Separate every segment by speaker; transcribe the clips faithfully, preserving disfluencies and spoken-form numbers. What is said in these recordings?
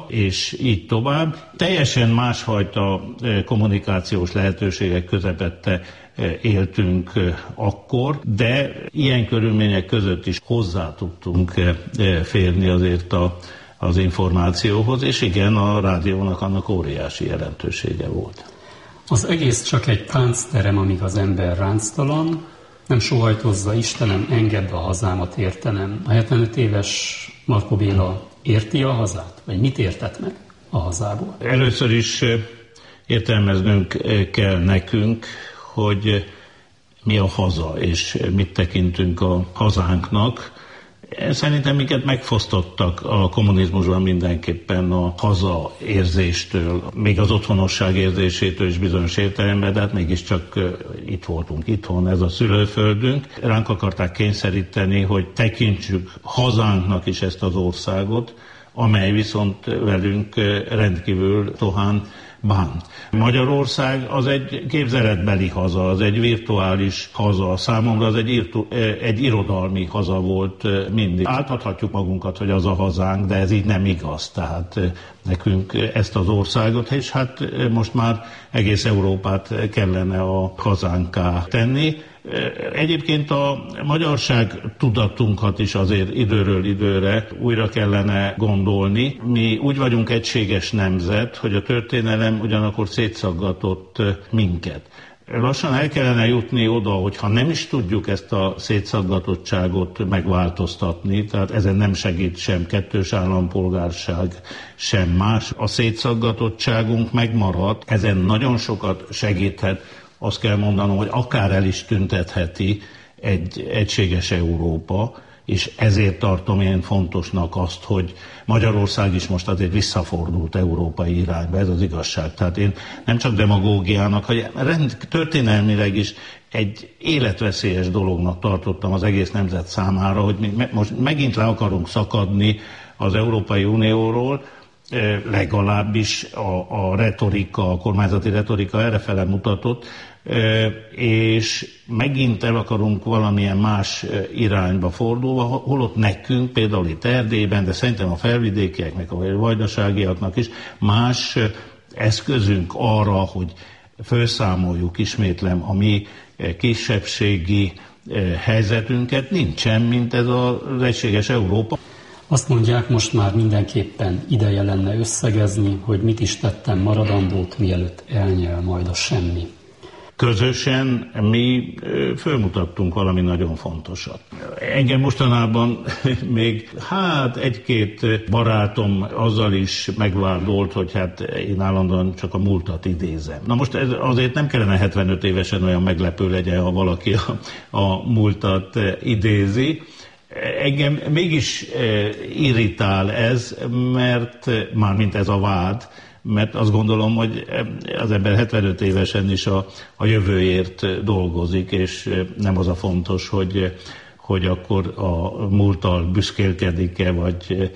Speaker 1: és így tovább. Teljesen másfajta kommunikációs lehetőségek közepette éltünk akkor, de ilyen körülmények között is hozzá tudtunk férni azért a, az információhoz, és igen, a rádiónak annak óriási jelentősége volt.
Speaker 2: Az egész csak egy táncterem, amíg az ember ránctalan, nem sóhajtozza, Istenem, engedd a hazámat értenem. A hetvenöt éves Markó Béla érti a hazát? Vagy mit értett meg a hazából?
Speaker 1: Először is értelmeznünk kell nekünk, hogy mi a haza, és mit tekintünk a hazánknak. Szerintem minket megfosztottak a kommunizmusban mindenképpen a haza érzéstől, még az otthonosság érzésétől is bizonyos értelemben, de hát mégiscsak itt voltunk itthon, ez a szülőföldünk. Ránk akarták kényszeríteni, hogy tekintsük hazánknak is ezt az országot, amely viszont velünk rendkívül tohán bán. Magyarország az egy képzeletbeli haza, az egy virtuális haza. Számomra az egy, irtu, egy irodalmi haza volt mindig. Áltathatjuk magunkat, hogy az a hazánk, de ez így nem igaz. Tehát nekünk ezt az országot, és hát most már egész Európát kellene a hazánká tenni. Egyébként a magyarság tudatunkat is azért időről időre újra kellene gondolni. Mi úgy vagyunk egységes nemzet, hogy a történelem ugyanakkor szétszaggatott minket. Lassan el kellene jutni oda, hogyha nem is tudjuk ezt a szétszaggatottságot megváltoztatni, tehát ezen nem segít sem kettős állampolgárság, sem más. A szétszaggatottságunk megmarad, ezen nagyon sokat segíthet. Azt kell mondanom, hogy akár el is tüntetheti egy egységes Európa, és ezért tartom én fontosnak azt, hogy Magyarország is most azért visszafordult európai irányba, ez az igazság. Tehát én nem csak demagógiának, hanem történelmileg is egy életveszélyes dolognak tartottam az egész nemzet számára, hogy mi most megint le akarunk szakadni az Európai Unióról, legalábbis a, a retorika, a kormányzati retorika errefele mutatott, és megint el akarunk valamilyen más irányba fordulva, holott nekünk, például itt Erdélyben, de szerintem a felvidékieknek, a vajdaságiaknak is más eszközünk arra, hogy felszámoljuk, ismétlem, a mi kisebbségi helyzetünket nincsen, mint ez az egységes Európa.
Speaker 2: Azt mondják, most már mindenképpen ideje lenne összegezni, hogy mit is tettem maradandót, mielőtt elnyel majd a semmi.
Speaker 1: Közösen mi fölmutattunk valami nagyon fontosat. Engem mostanában még hát egy-két barátom azzal is megvádolt, hogy hát én állandóan csak a múltat idézem. Na most ez azért nem kellene hetvenöt évesen olyan meglepő legyen, ha valaki a, a múltat idézi. Engem mégis irritál ez, mert mármint ez a vád, mert azt gondolom, hogy az ember hetvenöt évesen is a, a jövőért dolgozik, és nem az a fontos, hogy, hogy akkor a múlttal büszkélkedik-e, vagy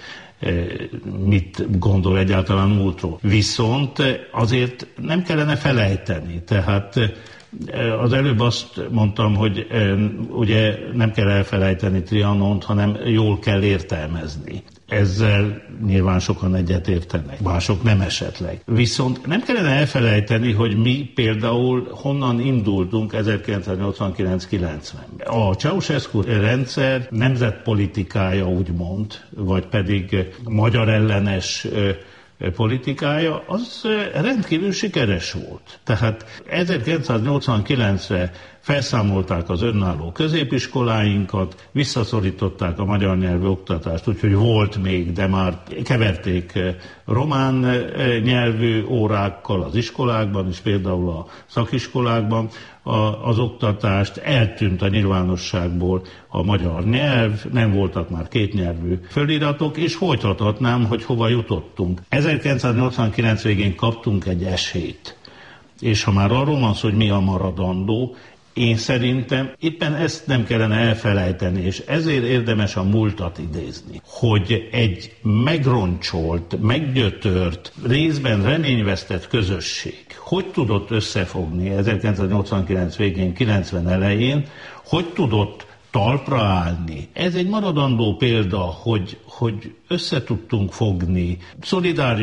Speaker 1: mit gondol egyáltalán múltról. Viszont azért nem kellene felejteni, tehát az előbb azt mondtam, hogy ugye nem kell elfelejteni Trianont, hanem jól kell értelmezni. Ezzel nyilván sokan egyetértenek, mások nem esetleg. Viszont nem kellene elfelejteni, hogy mi például honnan indultunk ezerkilencszáznyolcvankilenc kilencvenben. A Ceausescu rendszer nemzetpolitikája úgymond, vagy pedig magyar ellenes politikája, az rendkívül sikeres volt. Tehát ezerkilencszáznyolcvankilencre felszámolták az önálló középiskoláinkat, visszaszorították a magyar nyelvű oktatást, úgyhogy volt még, de már keverték román nyelvű órákkal az iskolákban, és például a szakiskolákban az oktatást, eltűnt a nyilvánosságból a magyar nyelv, nem voltak már kétnyelvű föliratok, és folytathatnám, hogy hova jutottunk. ezerkilencszáznyolcvankilenc végén kaptunk egy esélyt, és ha már arról van szó, hogy mi a maradandó, én szerintem éppen ezt nem kellene elfelejteni, és ezért érdemes a múltat idézni, hogy egy megroncsolt, meggyötört, részben reményvesztett közösség hogy tudott összefogni ezerkilencszáznyolcvankilenc végén, kilencven elején, hogy tudott talpra állni. Ez egy maradandó példa, hogy, hogy össze tudtunk fogni, szolidáris